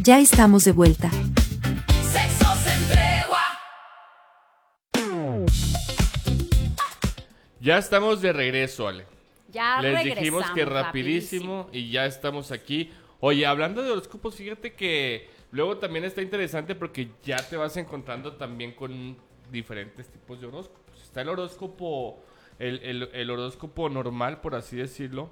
Ya estamos de vuelta. Sexos en tregua. Ya estamos de regreso, Ale. Ya Les regresamos dijimos que rapidísimo y ya estamos aquí. Oye, hablando de horóscopos, fíjate que luego también está interesante porque ya te vas encontrando también con diferentes tipos de horóscopos. Está el horóscopo, el horóscopo normal, por así decirlo,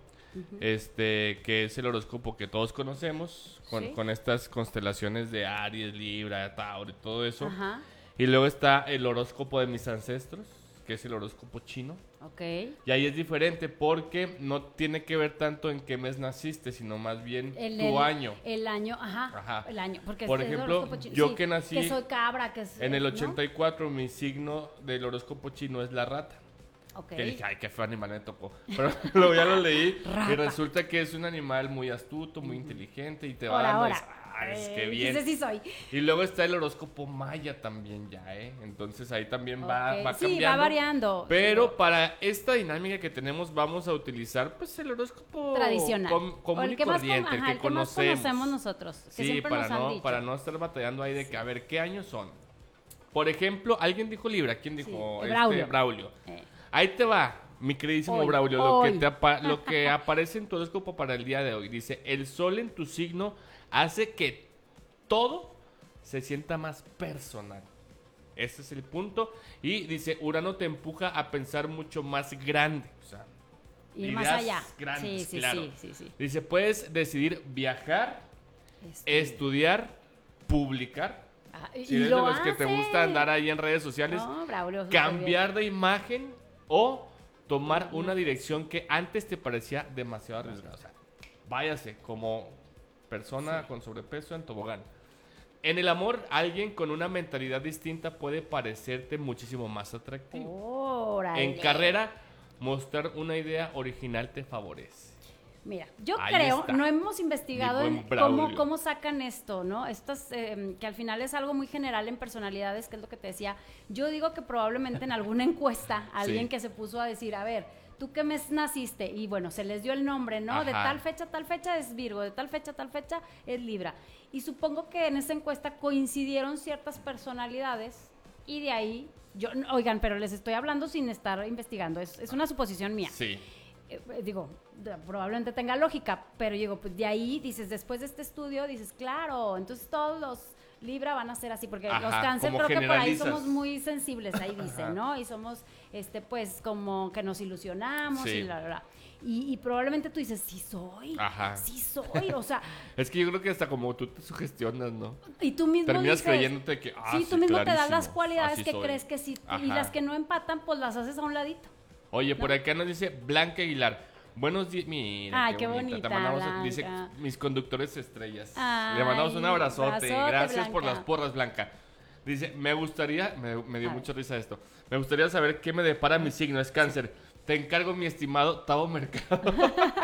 que es el horóscopo que todos conocemos, con estas constelaciones de Aries, Libra, Tauro y todo eso. Ajá. Y luego está el horóscopo de mis ancestros, que es el horóscopo chino. Ok. Y ahí es diferente porque no tiene que ver tanto en qué mes naciste, sino más bien tu año. El año, ajá. Ajá. El año. Porque Por es ejemplo, horóscopo chino. yo Sí, que nací que soy cabra, que es... en el ¿no? 84, mi signo del horóscopo chino es la rata. Ok. Que dije, ay, qué feo animal me tocó. Pero luego ya lo leí Rata. y resulta que es un animal muy astuto, muy inteligente y te va Ahora, dando... ahora. Es que bien. Ese sí soy. Y luego está el horóscopo maya también ya, ¿eh? Entonces ahí también va Ok. cambiando. Sí, va variando. Pero para esta dinámica que tenemos vamos a utilizar pues el horóscopo Tradicional. común O y corriente, el que que más conocemos. conocemos nosotros. Que Sí, siempre para nos han no, dicho. para no estar batallando ahí de que a ver qué años son. Por ejemplo, alguien dijo Libra, ¿quién dijo? Sí, Braulio. Braulio. Eh. Ahí te va, mi queridísimo Hoy, Braulio, hoy. lo que aparece en tu horóscopo para el día de hoy. Dice, el sol en tu signo hace que todo se sienta más personal. Ese es el punto. Y dice, Urano te empuja a pensar mucho más grande. O sea, Ir más ideas allá. grandes, Sí. claro. Sí. Dice, puedes decidir viajar, estudiar, publicar. Ah, Si eres de los que te gusta andar ahí en redes sociales, No, Braulio, cambiar de imagen o tomar una dirección que antes te parecía demasiado arriesgada. O sea, váyase como persona con sobrepeso en tobogán. En el amor, alguien con una mentalidad distinta puede parecerte muchísimo más atractivo. Órale. En carrera, mostrar una idea original te favorece. Mira, yo Ahí creo, está. no hemos investigado Mi buen en Braulio. cómo sacan esto, ¿no? Estas, que al final es algo muy general en personalidades, que es lo que te decía. Yo digo que probablemente en alguna encuesta, alguien que se puso a decir, a ver, ¿tú qué mes naciste? Y bueno, se les dio el nombre, ¿no? Ajá. De tal fecha es Virgo, de tal fecha es Libra. Y supongo que en esa encuesta coincidieron ciertas personalidades y de ahí, oigan, pero les estoy hablando sin estar investigando, es una suposición mía. Sí. Digo, probablemente tenga lógica, pero digo, pues de ahí dices, después de este estudio, dices, claro, entonces todos los Libra van a ser así, porque Ajá, los cáncer como creo que por ahí generalizas. somos muy sensibles, ahí dice, ¿no? Y somos, pues, como que nos ilusionamos Sí. y bla, bla, bla. Y probablemente tú dices, sí soy, Ajá. sí soy, o sea, Es que yo creo que hasta como tú te sugestionas, ¿no? y tú mismo Terminas dices, creyéndote que, sí, tú mismo te das las clarísimo, cualidades así que soy. crees que sí, y Ajá. las que no empatan, pues las haces a un ladito. Oye, por acá nos dice Blanca Aguilar. Buenos días, mira. Ay, qué bonita, Te mandamos, Blanca. dice mis conductores estrellas. Ay, Le mandamos un abrazote. abrazote, Gracias por Blanca. las porras, Blanca. Dice, me gustaría, me dio mucha risa esto. Me gustaría saber qué me depara mi signo, es cáncer. Te encargo, mi estimado Tavo Mercado.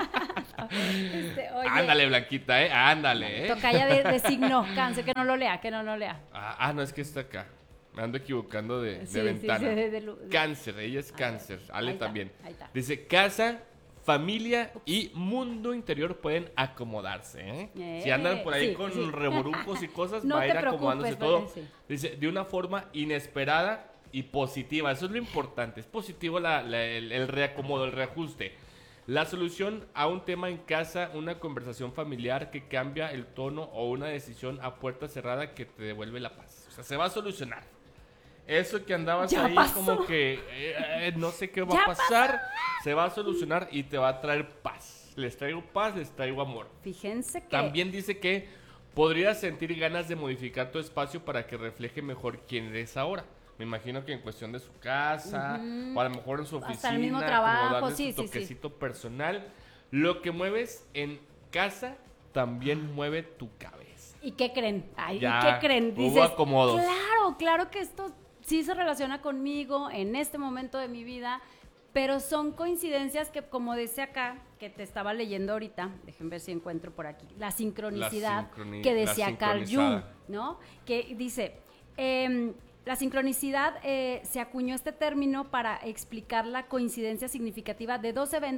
Oye, Ándale, Blanquita, ándale, tocaya de signo, cáncer, que no lo lea. No, es que está acá. Me ando equivocando de Sí, ventana. sí, de Cáncer, ella es cáncer. Ale ahí está, también. ahí está. Dice, casa, familia y mundo interior pueden acomodarse, ¿eh? Si andan por ahí sí, con sí. reborujos y cosas, No va a ir te acomodándose preocupes, todo. sí. Dice, de una forma inesperada y positiva. Eso es lo importante. Es positivo el reacomodo, el reajuste. La solución a un tema en casa, una conversación familiar que cambia el tono o una decisión a puerta cerrada que te devuelve la paz. O sea, se va a solucionar. Eso que andabas Ya ahí pasó. como que no sé qué va Ya a pasar, se va a solucionar y te va a traer paz. Les traigo paz, les traigo amor. Fíjense que... También dice que podrías sentir ganas de modificar tu espacio para que refleje mejor quién eres ahora. Me imagino que en cuestión de su casa, o a lo mejor en su oficina, Hasta el mismo trabajo, como darle sí, su sí, sí. toquecito personal. Lo que mueves en casa también mueve tu cabeza. ¿Y qué creen? Ay, Ya, ¿y qué creen? hubo acomodos. Claro que esto sí se relaciona conmigo en este momento de mi vida, pero son coincidencias que, como dice acá, que te estaba leyendo ahorita, déjenme ver si encuentro por aquí, la sincronicidad que decía Carl Jung, ¿no? Que dice, la sincronicidad, se acuñó este término para explicar la coincidencia significativa de dos eventos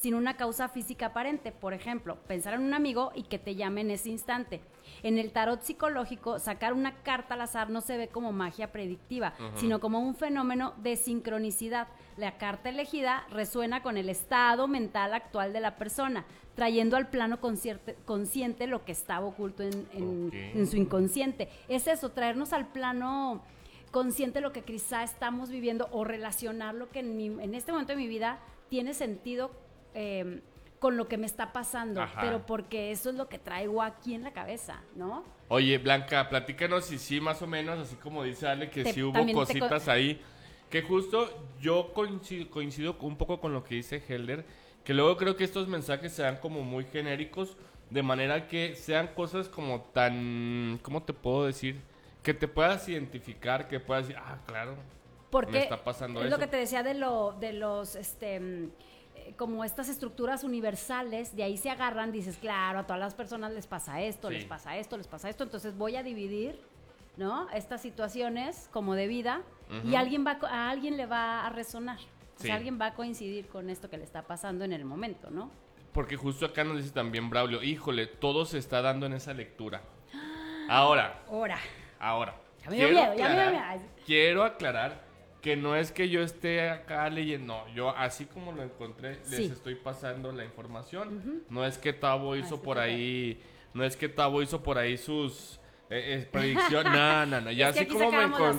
sin una causa física aparente. Por ejemplo, pensar en un amigo y que te llame en ese instante. En el tarot psicológico, sacar una carta al azar no se ve como magia predictiva, sino como un fenómeno de sincronicidad. La carta elegida resuena con el estado mental actual de la persona, trayendo al plano consciente lo que estaba oculto en su inconsciente. Es eso, traernos al plano consciente lo que quizá estamos viviendo o relacionar lo que en este momento de mi vida tiene sentido con lo que me está pasando, pero porque eso es lo que traigo aquí en la cabeza, ¿no? Oye, Blanca, platícanos si sí, más o menos, así como dice Ale, que sí hubo cositas ahí, que justo yo coincido un poco con lo que dice Helder, que luego creo que estos mensajes sean como muy genéricos, de manera que sean cosas como tan, ¿cómo te puedo decir? Que te puedas identificar, que puedas decir, claro, porque me está pasando es eso. lo que te decía de los como estas estructuras universales, de ahí se agarran, dices, claro, a todas las personas les pasa esto, les pasa esto, les pasa esto, entonces voy a dividir, ¿no? Estas situaciones como de vida, y a alguien le va a resonar, o sea, alguien va a coincidir con esto que le está pasando en el momento, ¿no? Porque justo acá nos dice también Braulio, híjole, todo se está dando en esa lectura. Ahora. Quiero aclarar que no es que yo esté acá leyendo, no, yo así como lo encontré, les estoy pasando la información. No es que Tavo hizo por ahí, sus predicciones, no, ya así como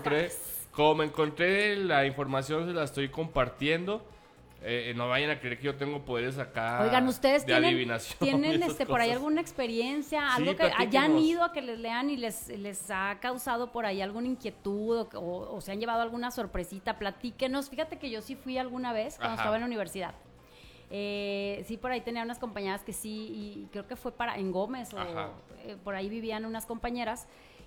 me encontré la información se la estoy compartiendo. No vayan a creer que yo tengo poderes acá. Oigan, ustedes de adivinación. ¿Tienen por ahí alguna experiencia? Algo que hayan ido a que les lean y les ha causado por ahí alguna inquietud o se han llevado alguna sorpresita. Platíquenos. Fíjate que yo sí fui alguna vez cuando estaba en la universidad. Sí, por ahí tenía unas compañeras que sí, y creo que fue en Gómez o por ahí vivían unas compañeras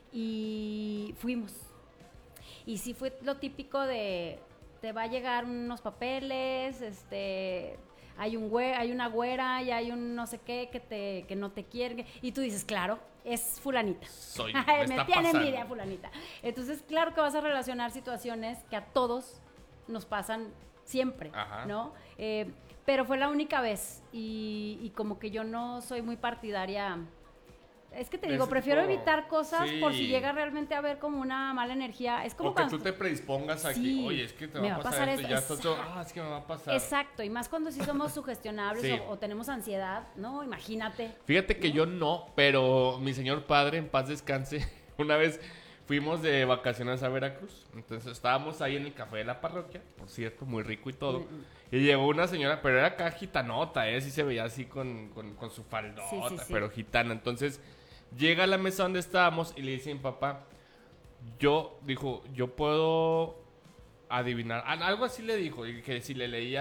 y fuimos. Y sí fue lo típico de... Te va a llegar unos papeles, hay una güera y hay un no sé qué que no te quiere. Y tú dices, claro, es fulanita. Me tiene envidia fulanita. Entonces, claro que vas a relacionar situaciones que a todos nos pasan siempre, ¿no? Pero fue la única vez y como que yo no soy muy partidaria. Es que te digo, prefiero evitar cosas por si llega realmente a haber como una mala energía. Es como que tú te predispongas a que, oye, es que te va a pasar esto y ya estás todo, es que me va a pasar. Exacto, y más cuando sí somos sugestionables o tenemos ansiedad, ¿no? Imagínate. Fíjate que yo no, pero mi señor padre, en paz descanse, una vez fuimos de vacaciones a Veracruz. Entonces estábamos ahí en el café de la parroquia, por cierto, muy rico y todo. Y llegó una señora, pero era acá gitanota, sí se veía así con su faldota, pero gitana. Entonces llega a la mesa donde estábamos y le dice a mi papá, yo puedo adivinar, algo así le dijo, y que si le leía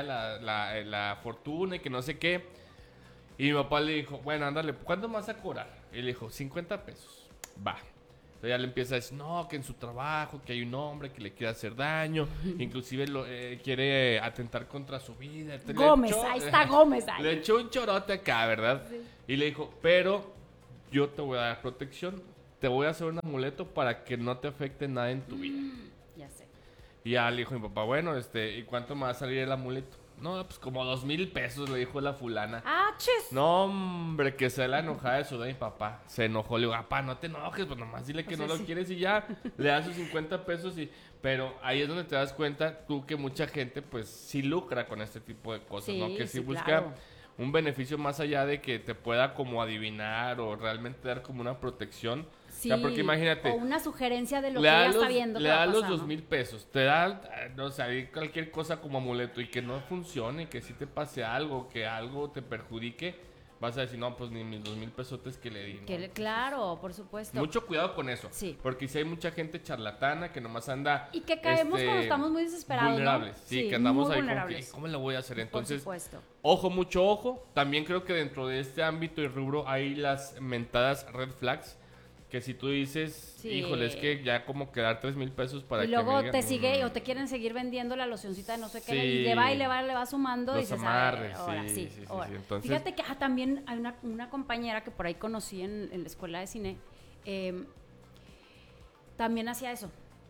la fortuna y que no sé qué. Y mi papá le dijo, bueno, ándale, ¿cuánto me vas a cobrar? Y le dijo, 50 pesos. Va. Entonces ya le empieza a decir, no, que en su trabajo, que hay un hombre que le quiere hacer daño, inclusive quiere atentar contra su vida. Gómez, ahí está Gómez. Le echó un chorote acá, ¿verdad? Sí. Y le dijo, pero yo te voy a dar protección, te voy a hacer un amuleto para que no te afecte nada en tu vida. Ya sé. Y ya le dijo mi papá, bueno, ¿y cuánto me va a salir el amuleto? No, pues como 2,000 pesos, le dijo la fulana. ¡Chis! No, hombre, que se la enojada de su de mi papá. Se enojó, le digo, papá, no te enojes, pues nomás dile que no lo quieres y ya. Le das sus 50 pesos y... Pero ahí es donde te das cuenta tú que mucha gente, pues, sí lucra con este tipo de cosas, ¿no? Que sí busca... Claro. Un beneficio más allá de que te pueda como adivinar o realmente dar como una protección. Sí, o sea, porque imagínate. O una sugerencia de lo que ya está viendo. Le da los 2,000 pesos. Te da, no sé, cualquier cosa como amuleto y que no funcione, que si te pase algo, que algo te perjudique. Vas a decir, no, pues ni mis 2,000 pesotes que le di, ¿no? Claro, por supuesto. Mucho cuidado con eso. Sí. Porque si hay mucha gente charlatana que nomás anda... Y que caemos cuando estamos muy desesperados, vulnerables, ¿no? Sí, que andamos ahí con que, ¿cómo le voy a hacer? Entonces, por supuesto. Ojo, mucho ojo. También creo que dentro de este ámbito y rubro hay las mentadas red flags. Que si tú dices, híjole, es que ya como que dar 3,000 pesos para que y luego me digan, te sigue o te quieren seguir vendiendo la locioncita de no sé qué y le va sumando los y dices, amarres, ahora sí. Entonces, fíjate que también hay una compañera que por ahí conocí en la escuela de cine, también hacía eso.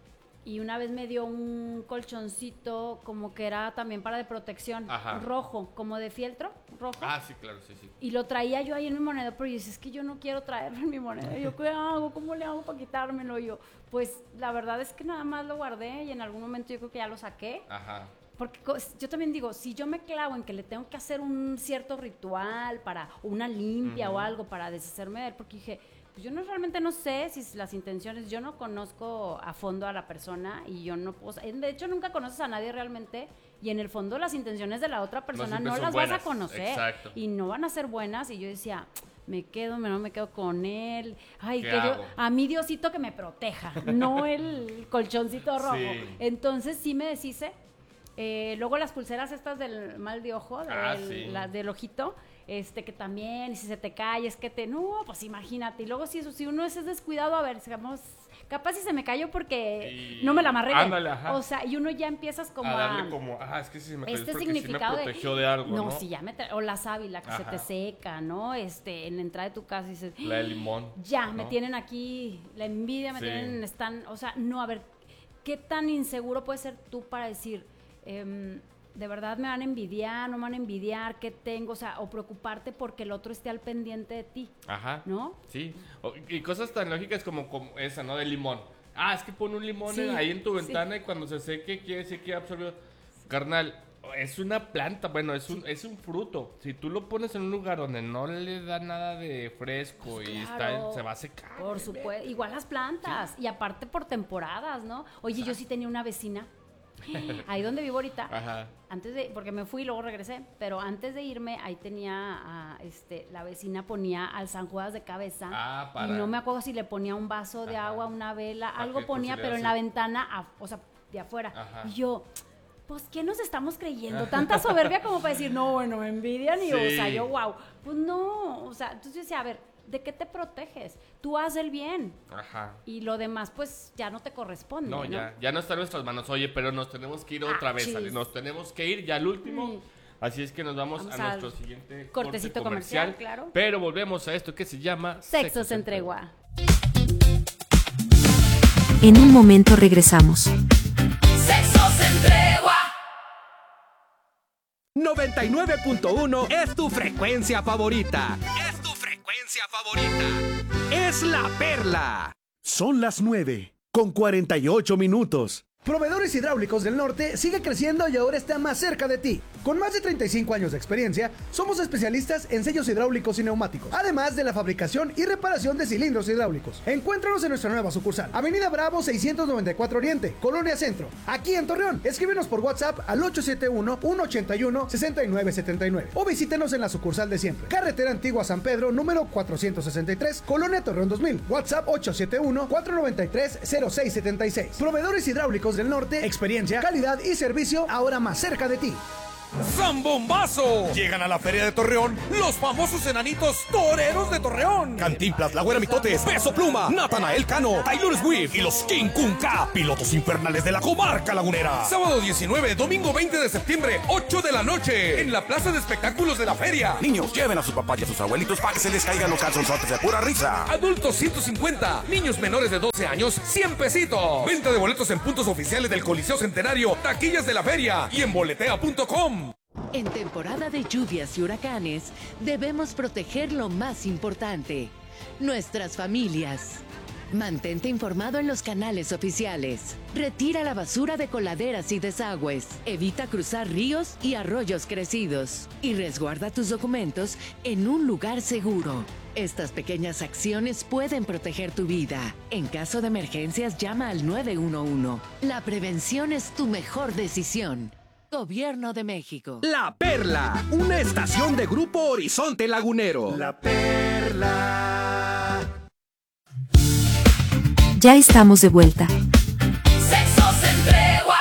y una vez me dio un colchoncito como que era también para de protección, Ajá. rojo, como de fieltro, rojo. Ah, sí, claro, sí. Y lo traía yo ahí en mi moneda, pero yo decía, es que yo no quiero traerlo en mi moneda. Yo, ¿qué hago? ¿Cómo le hago para quitármelo? Yo, pues la verdad es que nada más lo guardé y en algún momento yo creo que ya lo saqué. Ajá. Porque yo también digo, si yo me clavo en que le tengo que hacer un cierto ritual para una limpia o algo para deshacerme de él, porque dije, pues yo realmente no sé si las intenciones, yo no conozco a fondo a la persona y yo no puedo, de hecho nunca conoces a nadie realmente y en el fondo las intenciones de la otra persona siempre no son las buenas. vas a conocer. Exacto. Y no van a ser buenas y yo decía, no me quedo con él. Ay, ¿Qué que hago? a mí Diosito que me proteja, no el colchoncito rojo. Sí. Entonces sí me deshice. Luego las pulseras estas del mal de ojo, Sí. las del ojito, que también, y si se te cae, es que no, pues imagínate. Y luego si uno es descuidado, a ver, digamos, capaz si se me cayó porque no me la amarré. Ándale, ajá. O sea, y uno ya empiezas como a darle como, es que sí se me cayó este porque significado sí me protegió de algo, ¿no? si ya o la sábila que se Ajá. te seca, ¿no? En la entrada de tu casa dices, La de limón. ya, ¿no? me tienen aquí, la envidia, Sí. o sea, no, a ver, ¿qué tan inseguro puedes ser tú para decir, de verdad me van a envidiar, no me van a envidiar, qué tengo, o sea, o preocuparte porque el otro esté al pendiente de ti, Ajá. ¿no? Sí. Y cosas tan lógicas como esa, ¿no? De limón. Es que pone un limón Sí, ahí en tu sí. ventana y cuando se seque quiere decir que absorbió. Carnal, es una planta, bueno, es un fruto. Si tú lo pones en un lugar donde no le da nada de fresco y Claro. se va a secar. Por supuesto, igual las plantas, y aparte por temporadas, ¿no? Oye, yo sí tenía una vecina, ahí donde vivo ahorita, Ajá. porque me fui y luego regresé, pero antes de irme, ahí tenía, la vecina ponía al San Judas de cabeza, y no me acuerdo si le ponía un vaso de agua, una vela, algo que ponía, pero en la ventana, o sea, de afuera. Ajá. Y yo, pues, ¿qué nos estamos creyendo? Tanta soberbia como para decir, no, bueno, me envidian, y Sí. o sea, yo, wow. Pues no, o sea, entonces yo decía, a ver, ¿de qué te proteges? Tú haz el bien. Ajá. Y lo demás, pues, ya no te corresponde, No, ¿no? ya no está en nuestras manos. Oye, pero nos tenemos que ir otra vez, chis. Ale. Nos tenemos que ir ya al último. Mm. Así es que nos vamos Vamos a al nuestro siguiente cortecito corte comercial, claro. Pero volvemos a esto que se llama Sexos en tregua. En un momento regresamos. Sexos en tregua. 99.1 es tu frecuencia favorita. Es tu frecuencia favorita. Es La Perla. Son las 9:48. Proveedores Hidráulicos del Norte sigue creciendo y ahora está más cerca de ti. Con más de 35 años de experiencia, somos especialistas en sellos hidráulicos y neumáticos, además de la fabricación y reparación de cilindros hidráulicos. Encuéntranos en nuestra nueva sucursal, Avenida Bravo 694 Oriente, Colonia Centro, aquí en Torreón. Escríbenos por WhatsApp al 871-181-6979 o visítenos en la sucursal de siempre, Carretera Antigua San Pedro, número 463, Colonia Torreón 2000, WhatsApp 871-493-0676. Proveedores Hidráulicos del Norte, experiencia, calidad y servicio ahora más cerca de ti. ¡Zambombazo! Llegan a la Feria de Torreón los famosos enanitos toreros de Torreón. Cantinflas, La Güera Mitotes, Peso Pluma, Natanael Cano, Taylor Swift y los King Kung K, pilotos infernales de la comarca lagunera. Sábado 19, domingo 20 de septiembre, 8 de la noche, en la Plaza de Espectáculos de la Feria. Niños, lleven a sus papás y a sus abuelitos para que se les caigan los calzonzotes de pura risa. Adultos 150, niños menores de 12 años 100 pesitos. Venta de boletos en puntos oficiales del Coliseo Centenario, taquillas de la feria y en boletea.com. En temporada de lluvias y huracanes, debemos proteger lo más importante, nuestras familias. Mantente informado en los canales oficiales. Retira la basura de coladeras y desagües. Evita cruzar ríos y arroyos crecidos. Y resguarda tus documentos en un lugar seguro. Estas pequeñas acciones pueden proteger tu vida. En caso de emergencias, llama al 911. La prevención es tu mejor decisión. Gobierno de México. La Perla, una estación de Grupo Horizonte Lagunero. La Perla. Ya estamos de vuelta. Sexos en tregua.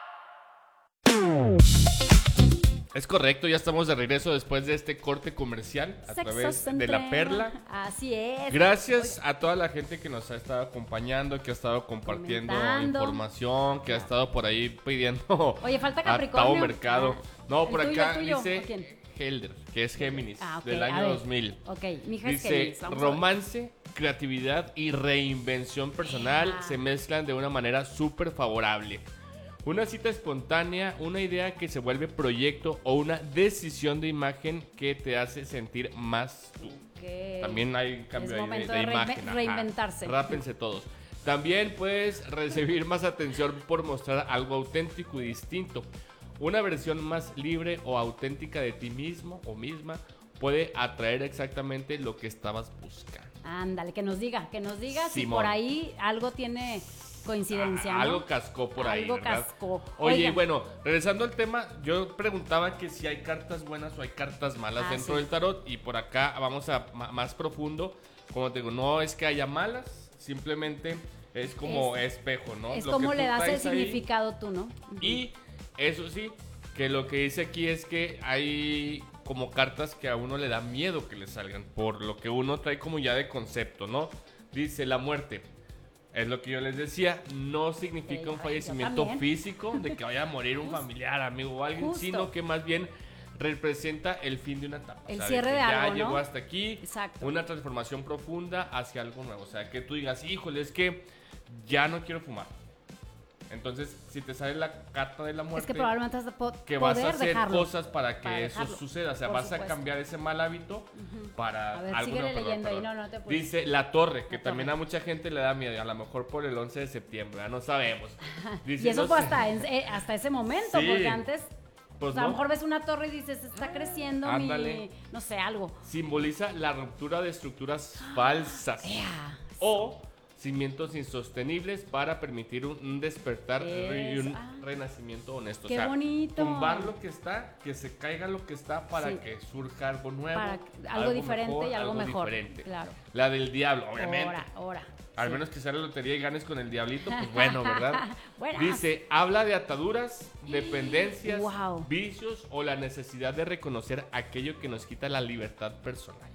Es correcto, ya estamos de regreso después de este corte comercial a Sexos través en de La tregua. Perla. Así es. Gracias a toda la gente que nos ha estado acompañando, que ha estado compartiendo Comentando. información, que ha estado por ahí pidiendo Oye, falta a Capricornio. Tao Mercado. No, ¿El por tuyo, acá el tuyo? dice ¿O quién? Helder, que es Géminis, Ah, ok, del a año ver. 2000. Ok, mi hija es Dice Géminis, vamos a ver. romance, creatividad y reinvención personal se mezclan de una manera súper favorable. Una cita espontánea, una idea que se vuelve proyecto o una decisión de imagen que te hace sentir más tú. Ok. También hay cambio Es ahí momento de de imagen. ajá. reinventarse. Rápense todos. También puedes recibir más atención por mostrar algo auténtico y distinto. Una versión más libre o auténtica de ti mismo o misma puede atraer exactamente lo que estabas buscando. Ándale, que nos diga si Simón. por ahí algo tiene coincidencia, ¿no? Algo cascó por ahí, Algo ¿verdad? cascó. Oye, Oigan. y bueno, regresando al tema, yo preguntaba que si hay cartas buenas o hay cartas malas dentro sí. del tarot, y por acá vamos a más profundo. Como te digo, no es que haya malas, simplemente es como espejo, ¿no? Es Lo como que le tú das el traes ahí. significado tú, ¿no? Y eso sí, que lo que dice aquí es que hay como cartas que a uno le da miedo que le salgan, por lo que uno trae como ya de concepto, ¿no? Dice la muerte. Es lo que yo les decía, no significa un Yo fallecimiento también. físico, de que vaya a morir un familiar, amigo o alguien, Justo. sino que más bien representa el fin de una etapa. El O sea, cierre que de ya algo, ¿no? llegó hasta aquí, Exacto. una transformación profunda hacia algo nuevo. O sea, que tú digas, híjole, es que ya no quiero fumar. Entonces, si te sale la carta de la muerte, Es que probablemente vas a que vas a poder hacer dejarlo. cosas para que Para eso dejarlo, suceda. O sea, por vas a supuesto. cambiar ese mal hábito para A ver, algo síguele nuevo. leyendo ahí, no te apures. Dice la torre, que La también torre. a mucha gente le da miedo. A lo mejor por el 11 de septiembre, ya no sabemos. Dice, Y eso no fue sé. hasta ese momento, Sí. porque antes Pues o sea, a lo no. mejor ves una torre y dices, está creciendo ándale. no sé, algo. Simboliza la ruptura de estructuras falsas o cimientos insostenibles para permitir un despertar y un renacimiento honesto. Qué o sea, bonito. tumbar lo que está, que se caiga lo que está para Sí. que surja algo nuevo, Para algo diferente mejor, y algo mejor. diferente. Claro. La del diablo, obviamente. Ahora. Al Sí. menos que sea la lotería y ganes con el diablito, pues bueno, ¿verdad? Buenas. Dice, habla de ataduras, dependencias, Wow. vicios o la necesidad de reconocer aquello que nos quita la libertad personal.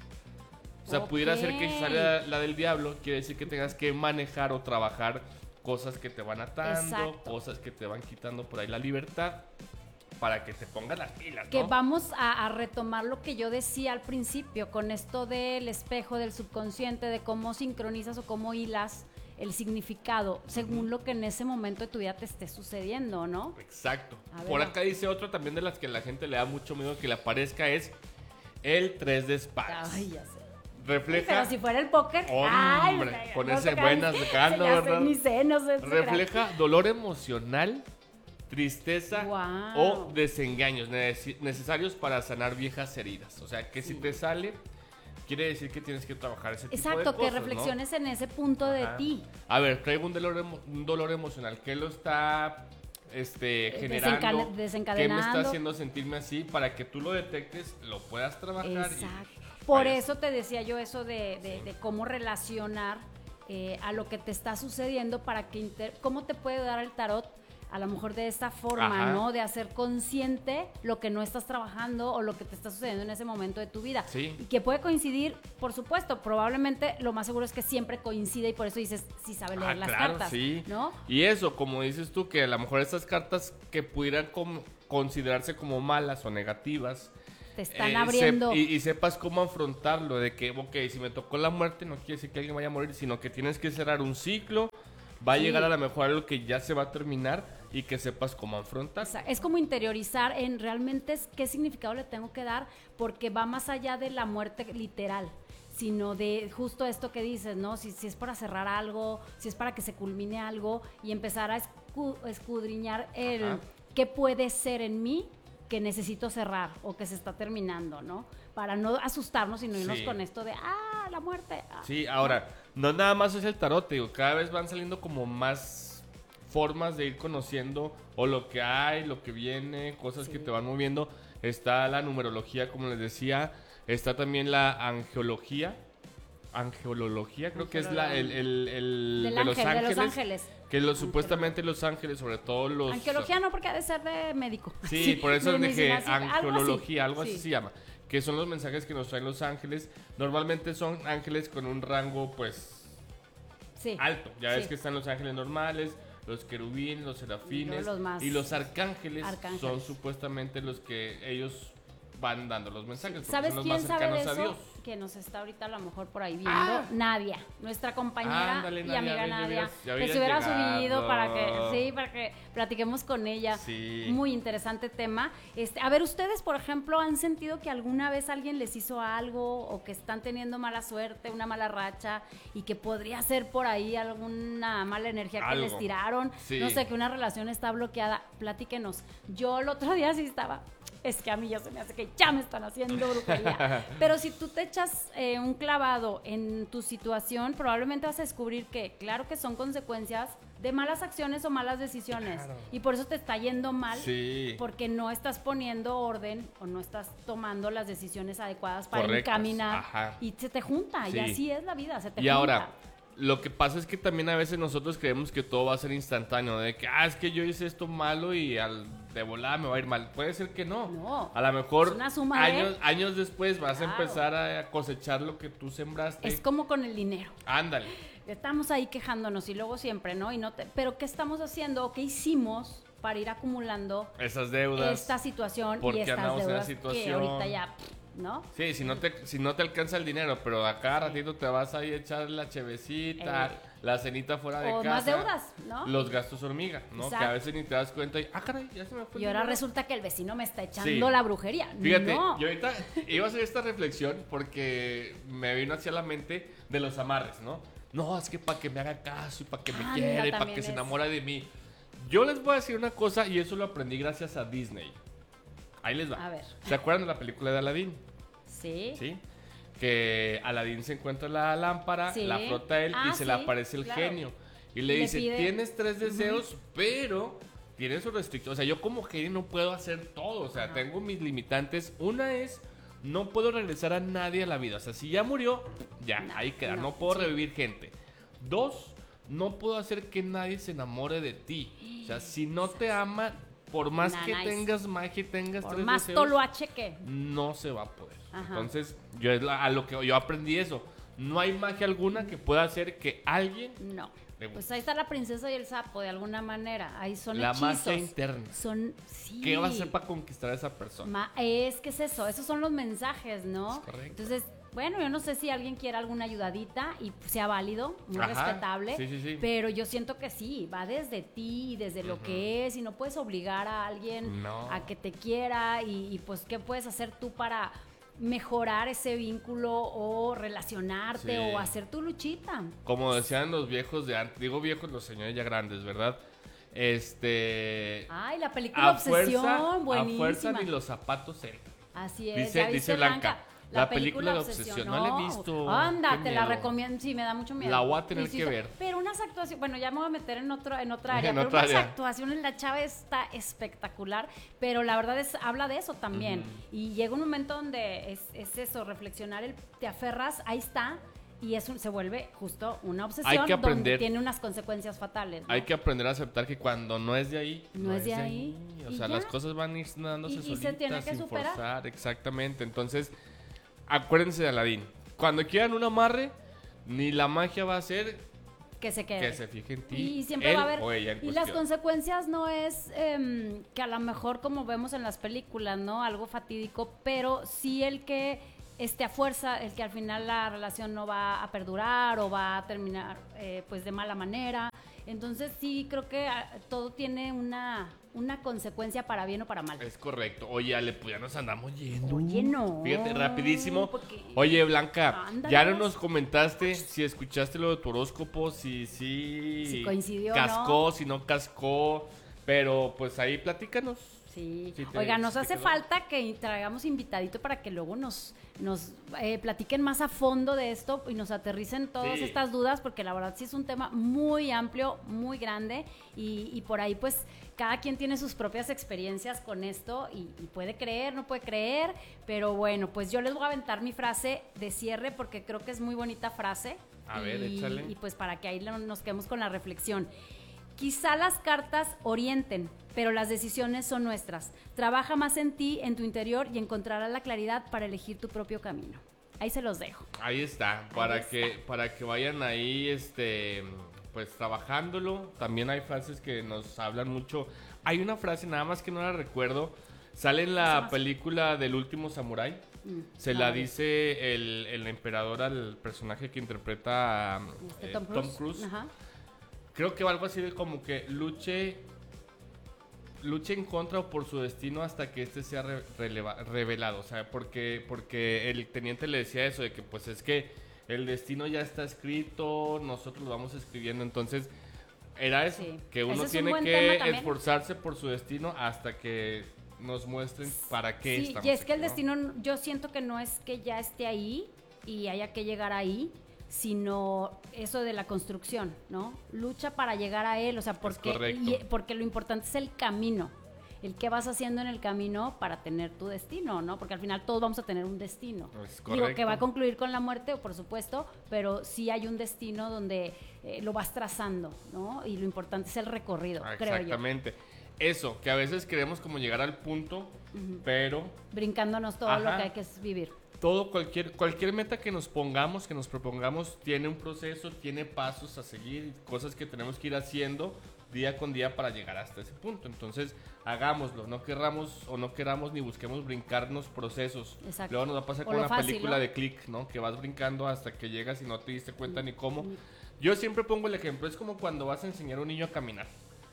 O sea, pudiera ser que si sale la del diablo, quiere decir que tengas que manejar o trabajar cosas que te van atando, Exacto. cosas que te van quitando por ahí la libertad, para que te pongas las pilas, Que ¿no? vamos a retomar lo que yo decía al principio, con esto del espejo, del subconsciente, de cómo sincronizas o cómo hilas el significado, según lo que en ese momento de tu vida te esté sucediendo, ¿no? Exacto. A ver, Por va. acá dice otro también de las que la gente le da mucho miedo que le aparezca es el 3 de espadas. Ay, ya sé. Refleja, Pero si fuera el póker, Hombre, ay, ponerse no sé, buenas sacando, ya sé, ¿verdad? ni sé, no sé. refleja dolor emocional, tristeza Guau. o desengaños necesarios para sanar viejas heridas. O sea, que si te sale, quiere decir que tienes que trabajar ese tipo de Exacto, cosas, que ¿no? reflexiones en ese punto de Ajá. ti. A ver, traigo un dolor emocional. ¿Qué lo está generando? ¿Qué me desencadenando. está haciendo sentirme así? Para que tú lo detectes, lo puedas trabajar. Exacto. Y Por vayas. eso te decía yo eso de cómo relacionar a lo que te está sucediendo para que cómo te puede dar el tarot a lo mejor de esta forma, Ajá. ¿no? De hacer consciente lo que no estás trabajando o lo que te está sucediendo en ese momento de tu vida. Sí. Y que puede coincidir, por supuesto, probablemente lo más seguro es que siempre coincide y por eso dices, sí sabe leer las claro, cartas, sí. ¿no? Y eso, como dices tú, que a lo mejor estas cartas que pudieran considerarse como malas o negativas, Te están abriendo. y sepas cómo afrontarlo, de que, ok, si me tocó la muerte, no quiere decir que alguien vaya a morir, sino que tienes que cerrar un ciclo, va a Sí. llegar a lo mejor algo que ya se va a terminar y que sepas cómo afrontar. O sea, es como interiorizar en realmente qué significado le tengo que dar, porque va más allá de la muerte literal, sino de justo esto que dices, ¿no? Si es para cerrar algo, si es para que se culmine algo y empezar a escudriñar Ajá. qué puede ser en mí que necesito cerrar o que se está terminando, ¿no? Para no asustarnos y no irnos Sí. con esto de, la muerte. Sí, ahora, no nada más es el tarot, te digo, cada vez van saliendo como más formas de ir conociendo o lo que hay, lo que viene, cosas que te van moviendo. Está la numerología, como les decía, está también la angeología, creo que es el Del de los ángel, de ángeles, los ángeles. que supuestamente los ángeles, sobre todo los... Angeología no, porque ha de ser de médico. Sí, por eso de dije medicina, sí, angeología, algo así sí. se llama. Que son los mensajes que nos traen los ángeles. Normalmente son ángeles con un rango, pues, Sí. alto. Ya Sí. ves que están los ángeles normales, los querubines, los serafines. Los más- y los arcángeles, arcángeles. son supuestamente los que ellos van dando los mensajes. Porque ¿Sabes son los quién más sabe de cercanos a eso? Dios. que nos está ahorita a lo mejor por ahí viendo, Nadia, nuestra compañera Ándale, y Nadia, amiga ya Nadia, hubieras- ya que se hubieras hubiera llegado. subido para que platiquemos con ella. Sí. Muy interesante tema. A ver, ustedes, por ejemplo, ¿han sentido que alguna vez alguien les hizo algo o que están teniendo mala suerte, una mala racha y que podría ser por ahí alguna mala energía que Algo. les tiraron? Sí. No sé, que una relación está bloqueada. Platíquenos. Yo el otro día sí estaba... Es que a mí ya se me hace que ya me están haciendo brujería. Pero si tú te echas un clavado en tu situación, probablemente vas a descubrir que, claro que son consecuencias de malas acciones o malas decisiones. Y por eso te está yendo mal, Sí. porque no estás poniendo orden o no estás tomando las decisiones adecuadas para Correctas, encaminar. ajá. Y se te junta, Sí. y así es la vida, se te Y junta. ahora, lo que pasa es que también a veces nosotros creemos que todo va a ser instantáneo, de que, es que yo hice esto malo y de volada me va a ir mal. Puede ser que no. No. A lo mejor Es una suma de- años después vas Claro. a empezar a cosechar lo que tú sembraste. Es como con el dinero. Ándale. Estamos ahí quejándonos y luego siempre, ¿no? Pero ¿qué estamos haciendo o qué hicimos para ir acumulando Esas deudas. esta situación y porque estas andamos en la deudas que situación. ahorita ya, ¿no? Sí, si no te alcanza el dinero, pero a cada ratito te vas ahí a echar la chevecita, la cenita fuera de O casa. más deudas, ¿no? Los gastos hormiga, ¿no? Exacto. Que a veces ni te das cuenta y, caray, ya se me fue el Y ahora dinero. resulta que el vecino me está echando Sí. la brujería. Fíjate, No. yo ahorita iba a hacer esta reflexión porque me vino hacia la mente de los amarres, ¿no? No, es que para que me haga caso y para que me Ah, quiera mira, y para también que se es. enamore de mí. Yo les voy a decir una cosa y eso lo aprendí gracias a Disney. Ahí les va. A ver. ¿Se acuerdan de la película de Aladdin? Sí. ¿Sí? Que Aladdin se encuentra la lámpara, Sí. la frota él y Ah, se le sí, aparece el claro. genio. Y le Le dice, pide- tienes 3 deseos, pero tienes sus restricciones. O sea, yo como genio no puedo hacer todo. O sea, tengo mis limitantes. Una es, no puedo regresar a nadie a la vida. O sea, si ya murió, ya, No, ahí queda. no, No puedo sí. revivir gente. 2, no puedo hacer que nadie se enamore de ti. O sea, si no te ama, por más que Nice. tengas magia y tengas Por 3 más deseos, toloache que. no se va a poder. Ajá. Entonces, a lo que yo aprendí eso. No hay magia alguna que pueda hacer que alguien No. le Pues guste. ahí está la princesa y el sapo, de alguna manera. Ahí son La hechizos. magia interna. Son, sí. ¿Qué va a hacer para conquistar a esa persona? Es que es eso, esos son los mensajes, ¿no? Es correcto. Entonces, bueno, yo no sé si alguien quiere alguna ayudadita y sea válido, muy Ajá, respetable, sí, sí, sí. pero yo siento que sí, va desde ti, desde lo que es, y no puedes obligar a alguien No. a que te quiera y pues qué puedes hacer tú para mejorar ese vínculo o relacionarte Sí. o hacer tu luchita. Como decían los viejos de antes, digo viejos, los señores ya grandes, ¿verdad? Ay, la película Obsesión, a buenísima. fuerza ni los zapatos entran. Así es, Dice- ¿ya viste, dice Blanca, la película de Obsesión, Obsesión, no la he visto, Anda, qué te la miedo. recomiendo, sí, me da mucho miedo. La voy a tener Y sí, que ver. Pero unas actuaciones, bueno, ya me voy a meter en otra área, En pero otra unas área. actuaciones, la chava está espectacular, pero la verdad habla de eso también. Y llega un momento donde es eso, reflexionar, te aferras, ahí está, y eso se vuelve justo una obsesión Hay que donde aprender. tiene unas consecuencias fatales. ¿no? Hay que aprender a aceptar que cuando no es de ahí, No es de ahí, O y sea, ya. las cosas van a ir dándose Y se solitas, tiene que sin superar. forzar, exactamente. Entonces, acuérdense de Aladdin. Cuando quieran un amarre, ni la magia va a hacer Que se quede. que se fije en ti, Y siempre él va a haber. o ella en Y las cuestión. consecuencias no es que a lo mejor como vemos en las películas, ¿no? Algo fatídico, pero sí el que a fuerza, el que al final la relación no va a perdurar o va a terminar pues de mala manera. Entonces sí creo que todo tiene una consecuencia para bien o para mal. Es correcto. Oye, Ale, pues ya nos andamos yendo. Oye, no. Fíjate, rapidísimo. porque- Oye, Blanca, Ándalos. ya no nos comentaste si escuchaste lo de tu horóscopo, si Si coincidió o cascó, no. si no cascó, pero pues ahí platícanos. Sí. Sí te- Oiga, nos sí te hace quedó. falta que traigamos invitadito para que luego nos platiquen más a fondo de esto y nos aterricen todas Sí. estas dudas, porque la verdad sí es un tema muy amplio, muy grande y por ahí pues cada quien tiene sus propias experiencias con esto y puede creer, no puede creer, pero bueno, pues yo les voy a aventar mi frase de cierre porque creo que es muy bonita frase. A ver, échale. Y pues para que ahí nos quedemos con la reflexión. Quizá las cartas orienten, pero las decisiones son nuestras. Trabaja más en ti, en tu interior y encontrarás la claridad para elegir tu propio camino. Ahí se los dejo. Ahí está, para que vayan ahí, pues trabajándolo. También hay frases que nos hablan mucho. Hay una frase, nada más que no la recuerdo. Sale en la película del último samurái. se la dice el emperador al personaje que interpreta Tom Cruise. Ajá. Creo que algo así de como que luche en contra o por su destino hasta que este sea revelado. O sea, porque el teniente le decía eso, de que pues es que el destino ya está escrito, nosotros lo vamos escribiendo. Entonces, era eso, Sí. que uno Ese es un tiene buen que tema también. esforzarse por su destino hasta que nos muestren para qué Sí, estamos y es que el aquí, destino, yo siento que no es que ya esté ahí y haya que llegar ahí, sino eso de la construcción, ¿no? Lucha para llegar a él, o sea, porque lo importante es el camino, el que vas haciendo en el camino para tener tu destino, ¿no? Porque al final todos vamos a tener un destino. Es Digo, correcto. que va a concluir con la muerte, por supuesto, pero sí hay un destino donde lo vas trazando, ¿no? Y lo importante es el recorrido, creo yo. Exactamente. Eso, que a veces queremos como llegar al punto, pero Brincándonos todo lo que hay que vivir. todo, cualquier meta que nos pongamos, que nos propongamos, tiene un proceso, tiene pasos a seguir, cosas que tenemos que ir haciendo día con día para llegar hasta ese punto. Entonces, hagámoslo, no queramos ni busquemos brincarnos procesos. Exacto. Luego nos va a pasar O con lo una fácil, película ¿no? de Click, ¿no? Que vas brincando hasta que llegas y no te diste cuenta ni cómo. Yo siempre pongo el ejemplo, es como cuando vas a enseñar a un niño a caminar.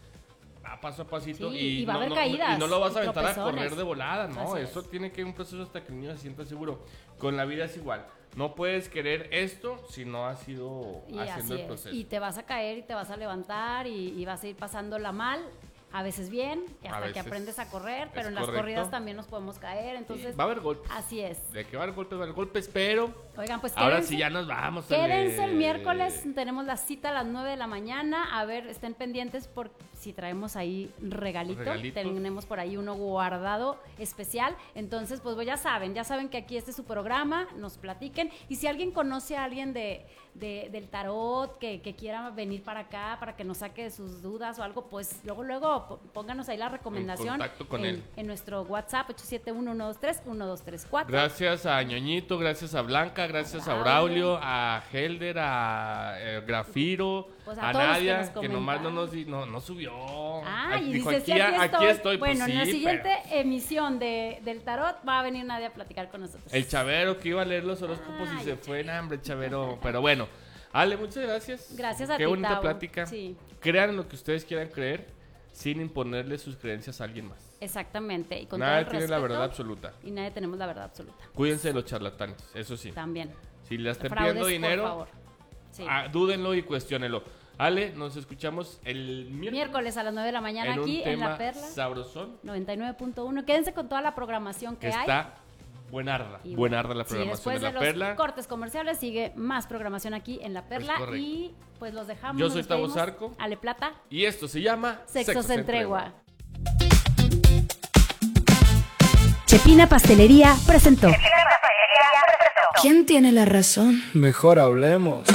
Va paso a pasito Sí, y va a haber caídas y no lo vas a y aventar a tropezones. correr de volada, ¿no? Así es. Eso tiene que ir un proceso hasta que el niño se sienta seguro. Con la vida es igual. No puedes querer esto si no has ido Y haciendo así el es. proceso. Y te vas a caer y te vas a levantar y vas a ir pasándola mal, a veces bien, y A hasta que veces aprendes a correr, pero es en las correcto. corridas también nos podemos caer, entonces Va a haber golpes. así es. De que va a haber golpes, pero Oigan, pues ahora quédense, sí ya nos vamos. quédense Ale. el miércoles, tenemos la cita a las 9 de la mañana, a ver, estén pendientes por si traemos ahí regalitos, tenemos por ahí uno guardado especial, entonces pues ya saben que aquí este es su programa, nos platiquen, y si alguien conoce a alguien del tarot que quiera venir para acá, para que nos saque de sus dudas o algo, pues luego pónganos ahí la recomendación En contacto con él. en nuestro WhatsApp 871-123-1234. Gracias a Ñoñito, gracias a Blanca, gracias a Braulio, a Helder, a Grafiro, Pues a a todos los Nadia, que que nos nomás comentan. no subió. Y Dijo, dice, sí, aquí estoy. Pues Bueno, sí, en la siguiente pero emisión del tarot va a venir Nadia a platicar con nosotros. el Chavero que iba a leer los horóscopos y se fue, hambre, Chavero. Pero bueno, Ale, muchas gracias. Gracias a ti, Qué bonita Tavo. plática. Sí. Crean lo que ustedes quieran creer sin imponerle sus creencias a alguien más. Exactamente. Y con Nadie todo el tiene la respeto, verdad absoluta. Y nadie tenemos la verdad absoluta. Cuídense de los charlatanes, eso sí. También. Si le estén Fraudes, pidiendo dinero, por favor. Sí. dúdenlo y cuestiónenlo. Ale, nos escuchamos el Miércoles a las 9 de la mañana en un aquí en tema La Perla sabrosón 99.1. Quédense con toda la programación que hay. está buenarda. Y Buenarda la sí, programación después de de La los Perla. cortes comerciales sigue más programación aquí en La Perla. correcto. Y pues los dejamos. Yo nos soy Tavo despedimos. Zarco. Ale Plata. Y esto se llama Sexos en tregua. Chepina Pastelería presentó. ¿Quién tiene la razón? Mejor hablemos.